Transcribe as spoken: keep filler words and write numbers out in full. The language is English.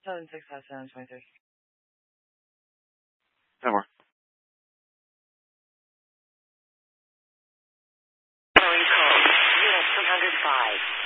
seven six five seven twenty-three. No more. Following call, unit three hundred five.